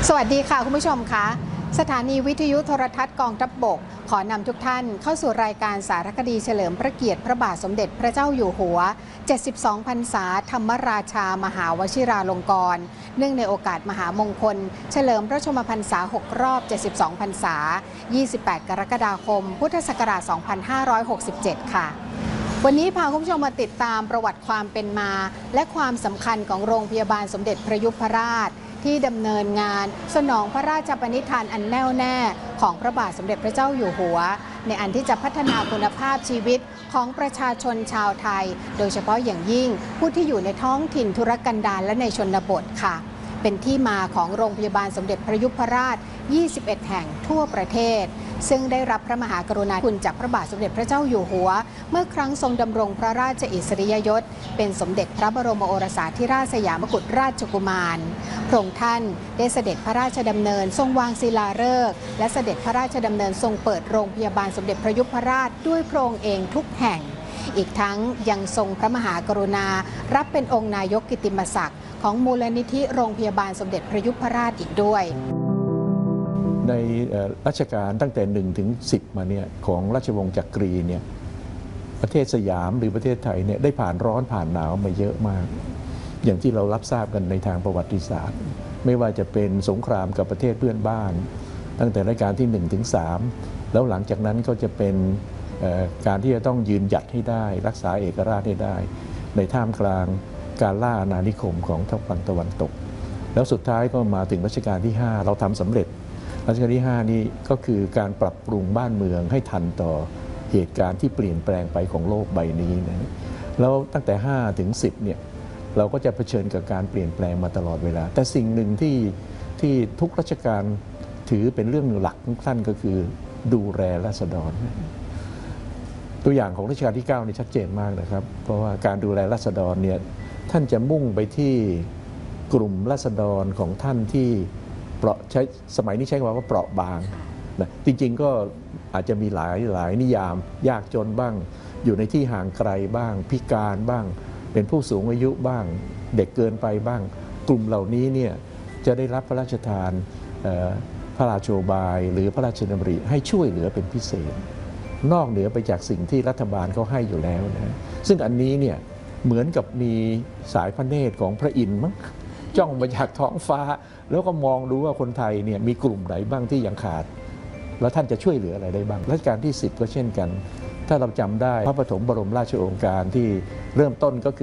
สวัสดีค่ะคุณผู้ชมคะสถานีวิทยุโทรทัศน์กองทัพบกขอนำทุกท่านเข้าสู่รายการสารคดีเฉลิมพระเกียรติพระบาทสมเด็จพระเจ้าอยู่หัว72 พรรษาธรรมราชามหาวชิราลงกรณ์เนื่องในโอกาสมหามงคลเฉลิมพระชนมพรรษา6รอบ72 พรรษา28 กรกฎาคมพุทธศักราช2567ค่ะวันนี้พาคุณผู้ชมมาติดตามประวัติความเป็นมาและความสำคัญของโรงพยาบาลสมเด็จพระยุพราชที่ดำเนินงานสนองพระราชปณิธานอันแน่วแน่ของพระบาทสมเด็จพระเจ้าอยู่หัวในอันที่จะพัฒนาคุณภาพชีวิตของประชาชนชาวไทยโดยเฉพาะอย่างยิ่งผู้ที่อยู่ในท้องถิ่นทุรกันดารและในชนบทค่ะเป็นที่มาของโรงพยาบาลสมเด็จพระยุพราช21 แห่งทั่วประเทศซึ่งได้รับพระมหากรุณาธิคุณจากพระบาทสมเด็จพระเจ้าอยู่หัวเมื่อครั้งทรงดำรงพระราชอิสริยยศเป็นสมเด็จพระบรมโอรสาธิราชสยามกุฎราชกุมารพระองค์ท่านได้เสด็จพระราชดำเนินทรงวางศิลาฤกษ์และเสด็จพระราชดำเนินทรงเปิดโรงพยาบาลสมเด็จพระยุพราชด้วยพระองค์เองทุกแห่งอีกทั้งยังทรงพระมหากรุณารับเป็นองค์นายกกิตติมศักดิ์ของมูลนิธิโรงพยาบาลสมเด็จพระยุพราชอีกด้วยในรัชกาลตั้งแต่1 ถึง 10มาเนี่ยของราชวงศ์จักรีเนี่ยประเทศสยามหรือประเทศไทยเนี่ยได้ผ่านร้อนผ่านหนาวมาเยอะมากอย่างที่เรารับทราบกันในทางประวัติศาสตร์ไม่ว่าจะเป็นสงครามกับประเทศเพื่อนบ้านตั้งแต่รัชกาลที่1 ถึง 3แล้วหลังจากนั้นก็จะเป็นการที่จะต้องยืนหยัดให้ได้รักษาเอกราชให้ได้ในท่ามกลางการล่าอาณานิคมของฝั่งตะวันตกแล้วสุดท้ายก็มาถึงรัชกาลที่ 5เราทำสำเร็จรัชกาลที่ 5นี้ก็คือการปรับปรุงบ้านเมืองให้ทันต่อเหตุการณ์ที่เปลี่ยนแปลงไปของโลกใบนี้นะแล้วตั้งแต่5 ถึง 10เนี่ยเราก็จะเผชิญกับการเปลี่ยนแปลงมาตลอดเวลาแต่สิ่งหนึ่งที่ทุกรัชกาลถือเป็นเรื่องหลักของท่านก็คือดูแลราษฎรตัวอย่างของรัชกาลที่9นี่ชัดเจนมากนะครับเพราะว่าการดูแลราษฎรเนี่ยท่านจะมุ่งไปที่กลุ่มราษฎรของท่านที่ใช้สมัยนี้ใช้คำว่าเปราะบางนะจริงๆก็อาจจะมีหลายนิยามยากจนบ้างอยู่ในที่ห่างไกลบ้างพิการบ้างเป็นผู้สูงอายุบ้างเด็กเกินไปบ้างกลุ่มเหล่านี้เนี่ยจะได้รับพระราชทานพระราชโองการบายหรือพระราชดำริให้ช่วยเหลือเป็นพิเศษนอกเหนือไปจากสิ่งที่รัฐบาลเขาให้อยู่แล้วนะซึ่งอันนี้เนี่ยเหมือนกับมีสายพระเนตรของพระอินทร์มั้งจ้องมาจากท้องฟ้าแล้วก็มองดูว่าคนไทยเนี่ยมีกลุ่มไหนบ้างที่ยังขาดแล้วท่านจะช่วยเหลืออะไรได้บ้างรัชกาลที่10ก็เช่นกันถ้าเราจำได้พระปฐมบรมราชโองการที่เริ่มต้นก็คือ